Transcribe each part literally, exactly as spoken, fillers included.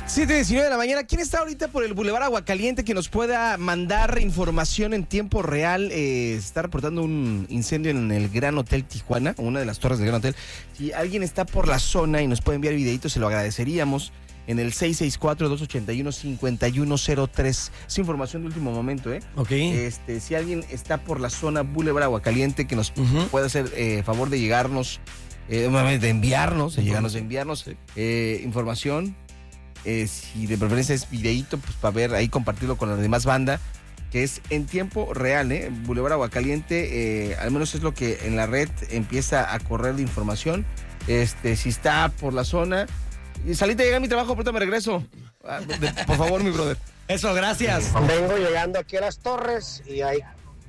siete diecinueve de la mañana. ¿Quién está ahorita por el Boulevard Aguacaliente que nos pueda mandar información en tiempo real? Eh, se está reportando un incendio en el Gran Hotel Tijuana, una de las torres del Gran Hotel. Si alguien está por la zona y nos puede enviar videitos, se lo agradeceríamos. En el seis seis cuatro, dos ocho uno, cinco uno cero tres. Es información de último momento, ¿eh? Ok. Este, si alguien está por la zona Boulevard Aguacaliente, que nos uh-huh. puede hacer eh, favor de llegarnos, eh, de enviarnos, de llegarnos, de enviarnos eh, información. Eh, si de preferencia es videíto, pues para ver ahí, compartirlo con la demás banda, que es en tiempo real, ¿eh? Boulevard Aguacaliente, eh, al menos es lo que en la red empieza a correr de información. Este, si está por la zona, y salite, llega a mi trabajo, pronto me regreso. Ah, de, por favor, mi brother. Eso, gracias. Vengo llegando aquí a las torres y hay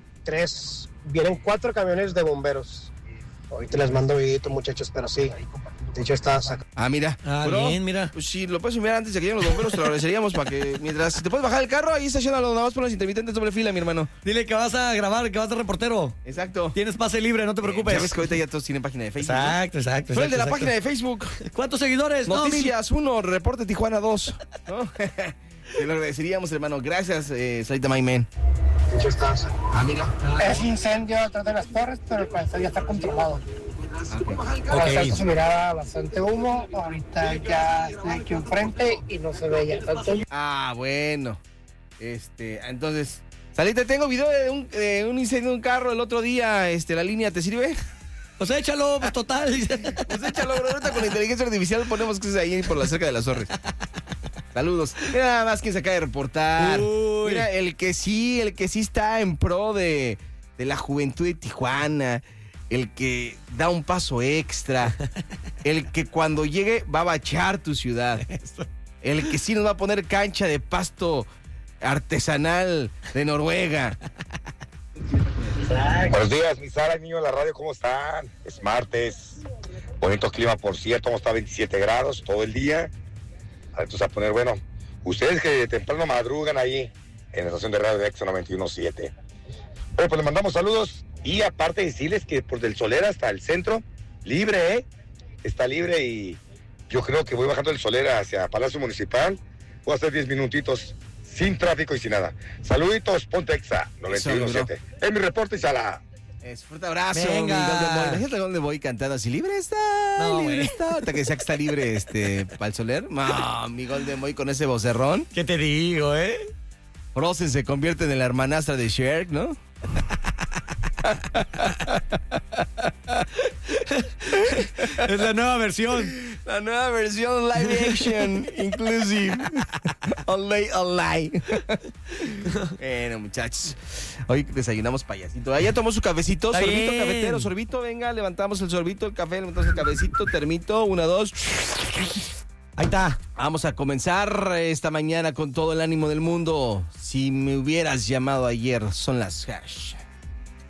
tres, vienen cuatro camiones de bomberos. Ahorita les mando videito, muchachos, pero sí. De hecho, está sacando. Ah, mira. Ah, Bro, bien, mira. Pues si lo puedes enviar antes de que lleguen los bomberos, te lo agradeceríamos para que mientras si te puedes bajar el carro, ahí estacionalo, nada más por los intermitentes doble fila, mi hermano. Dile que vas a grabar, que vas a reportero. Exacto. Tienes pase libre, no te preocupes. Eh, Sabes que ahorita ya todos tienen página de Facebook. Exacto, exacto. Soy el de la exacto. página de Facebook. ¿Cuántos seguidores? Noticias uno, Reporte Tijuana dos. ¿No? Te lo agradeceríamos, hermano. Gracias, eh, Salita My Man. De hecho, está Ah, mira. Es incendio atrás de las torres, pero el parecer ya está controlado. Okay. Okay. Se miraba bastante humo, ahorita ya estoy aquí enfrente y no se ve ya tanto. Ah, bueno. Este, entonces, Salita, tengo video de un, de un incendio de un carro el otro día. Este, ¿la línea te sirve? Pues échalo, pues total. Pues échalo, bro. Ahorita con la inteligencia artificial ponemos que es ahí por la cerca de las torres. Saludos. Mira nada más quien se acaba de reportar. Uy. Mira, el que sí, el que sí está en pro de, de la juventud de Tijuana. El que da un paso extra. El que cuando llegue va a bachar tu ciudad. El que sí nos va a poner cancha de pasto artesanal de Noruega. Buenos días, mi Sara y niño de la radio, ¿cómo están? Es martes, bonito clima, por cierto, vamos a estar a veintisiete grados todo el día. Entonces a poner, bueno, ustedes que temprano madrugan ahí en la estación de radio de Exo noventa y uno punto siete. Bueno, pues les mandamos saludos y aparte decirles que por del Soler hasta el centro, libre, ¿eh? Está libre y yo creo que voy bajando del Soler hacia Palacio Municipal, voy a hacer diez minutitos sin tráfico y sin nada. Saluditos, Ponte Exa noventa y uno punto siete. Es mi reporte, Sala. Es fuerte abrazo. Venga. Mi Golden Boy. Imagínate el Golden Boy cantando así, libre está, No, libre güey. está. Ahorita que decía que está libre este, para el Soler. No, mi Golden Boy con ese vocerrón. ¿Qué te digo, eh? Frozen se convierte en la hermanastra de Shrek, ¿no? Es la nueva versión. La nueva versión live action inclusive. Online, online. Bueno, muchachos. Hoy desayunamos payasito. Ah, ya tomó su cafecito. Está Sorbito, bien. cafetero, sorbito. Venga, levantamos el sorbito, el café, levantamos el cafecito, termito. Una, dos. Ahí está. Vamos a comenzar esta mañana con todo el ánimo del mundo. Si me hubieras llamado ayer, son las hash.